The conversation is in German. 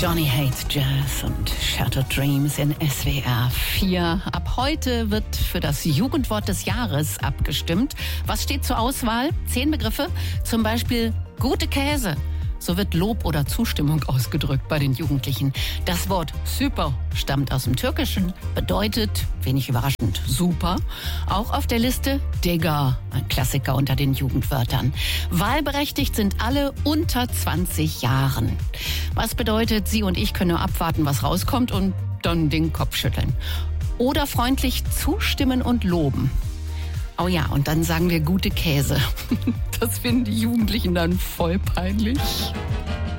Johnny Hates Jazz und Shattered Dreams in SWR 4. Ab heute wird für das Jugendwort des Jahres abgestimmt. Was steht zur Auswahl? 10 Begriffe, zum Beispiel gute Käse. So wird Lob oder Zustimmung ausgedrückt bei den Jugendlichen. Das Wort super stammt aus dem Türkischen, bedeutet, wenig überraschend, super. Auch auf der Liste Digga, ein Klassiker unter den Jugendwörtern. Wahlberechtigt sind alle unter 20 Jahren. Was bedeutet, Sie und ich können nur abwarten, was rauskommt und dann den Kopf schütteln. Oder freundlich zustimmen und loben. Oh ja, und dann sagen wir gute Käse. Das finden die Jugendlichen dann voll peinlich.